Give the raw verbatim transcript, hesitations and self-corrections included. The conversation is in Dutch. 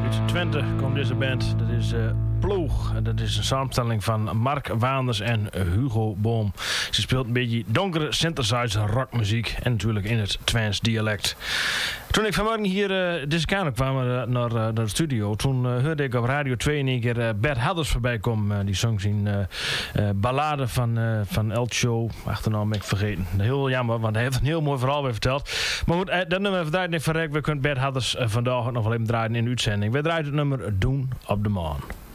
Uit Twente komt deze band. Dat is uh, Ploeg. Dat is een samenstelling van Mark Waanders en Hugo Boom. Ze speelt een beetje donkere synthesizer rockmuziek. En natuurlijk in het Twents dialect. Toen ik vanmorgen hier uh, deze kamer kwam uh, naar, uh, naar de studio. Toen uh, hoorde ik op Radio twee in één keer uh, Bert Hadders voorbij komen. Uh, die zong zijn uh, uh, ballade van, uh, van El Show. Achternaam ben ik vergeten. Heel jammer, want hij heeft een heel mooi verhaal weer verteld. Maar goed, uh, dat nummer even duidelijk verrekt. We kunnen Bert Hadders uh, vandaag nog wel even draaien in de uitzending. We draaien het nummer Doen op de Maan.